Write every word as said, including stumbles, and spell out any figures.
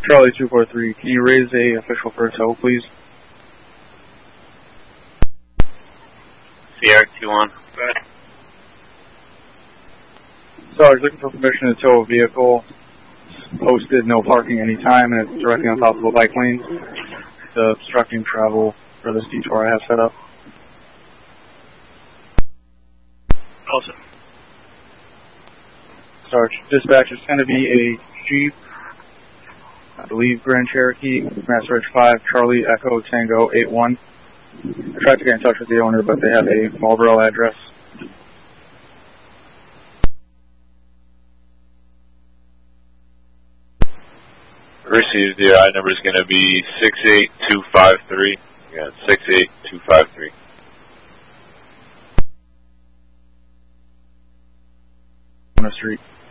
Charlie two four three, can you raise a official for a tow, please? Sierra two one. So I was looking for permission to tow a vehicle. Posted no parking anytime, and it's directly on top of the bike lanes. It's uh, obstructing travel for this detour I have set up. Awesome. Sarge, dispatch, it's going to be a Jeep, I believe Grand Cherokee, Mass Ridge five, Charlie Echo Tango eight one. I tried to get in touch with the owner, but they have a Marlboro address. Received. The I number is going to be six eight two five three. Yeah, six eight two five three. On the street.